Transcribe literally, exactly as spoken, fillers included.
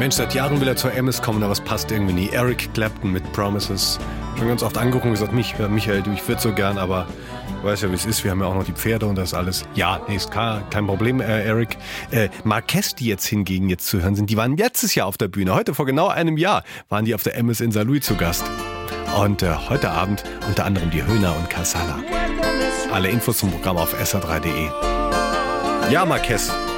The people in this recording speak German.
Mensch, seit Jahren will er zur Emmys kommen, aber es passt irgendwie nie. Eric Clapton mit Promises. Schon ganz oft angeguckt und gesagt, mich, Michael, du, ich würde so gern, aber du weißt ja, wie es ist. Wir haben ja auch noch die Pferde und das alles. Ja, nee, ist kein, kein Problem, äh, Eric. Äh, Marquez, die jetzt hingegen jetzt zu hören sind, die waren letztes Jahr auf der Bühne. Heute, vor genau einem Jahr, waren die auf der Emmys in Saarlouis zu Gast. Und äh, heute Abend unter anderem die Höhner und Casala. Alle Infos zum Programm auf s r drei punkt d e. Ja, Marquez.